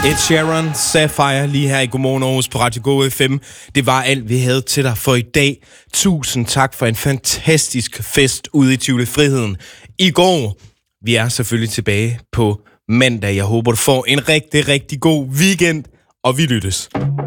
Ed Sheeran, Sapphire, lige her i Godmorgen Aarhus på Radio Go FM. Det var alt, vi havde til dig for i dag. Tusind tak for en fantastisk fest ude i Tivoli Friheden i går. Vi er selvfølgelig tilbage på mandag. Jeg håber, du får en rigtig, rigtig god weekend, og vi lyttes.